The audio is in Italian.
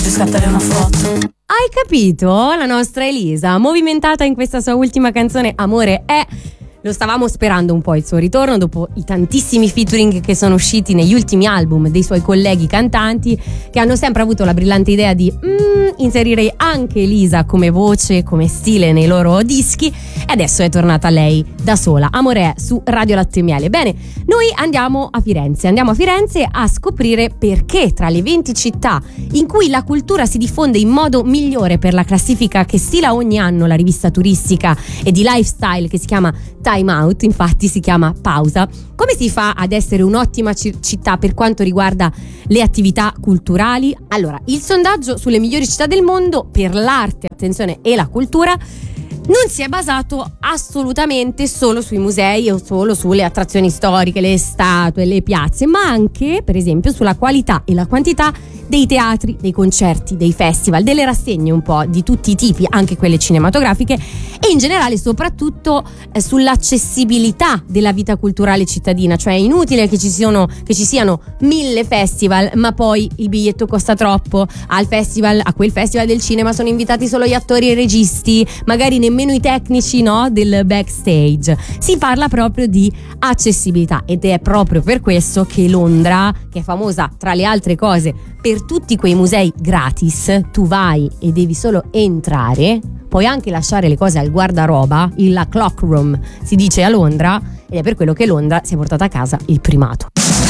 faccio scattare una foto. Hai capito? La nostra Elisa, movimentata in questa sua ultima canzone Amore è. Lo stavamo sperando un po' il suo ritorno dopo i tantissimi featuring che sono usciti negli ultimi album dei suoi colleghi cantanti, che hanno sempre avuto la brillante idea di inserire anche Elisa come voce, come stile nei loro dischi, e adesso è tornata lei da sola. Amore è su Radio Latte e Miele. Bene, noi andiamo a Firenze a scoprire perché tra le 20 città in cui la cultura si diffonde in modo migliore per la classifica che stila ogni anno la rivista turistica e di lifestyle che si chiama Time Out, infatti si chiama Pausa, come si fa ad essere un'ottima città per quanto riguarda le attività culturali? Allora, il sondaggio sulle migliori città del mondo per l'arte, attenzione, e la cultura non si è basato assolutamente solo sui musei o solo sulle attrazioni storiche, le statue, le piazze, ma anche, per esempio, sulla qualità e la quantità dei teatri, dei concerti, dei festival, delle rassegne un po' di tutti i tipi, anche quelle cinematografiche, e in generale soprattutto sull'accessibilità della vita culturale cittadina. Cioè è inutile che ci siano 1000 festival ma poi il biglietto costa troppo. A quel festival del cinema sono invitati solo gli attori e i registi, magari nemmeno i tecnici, no, del backstage. Si parla proprio di accessibilità ed è proprio per questo che Londra, che è famosa tra le altre cose per tutti quei musei gratis, tu vai e devi solo entrare, puoi anche lasciare le cose al guardaroba, la clock room si dice a Londra, ed è per quello che Londra si è portata a casa il primato.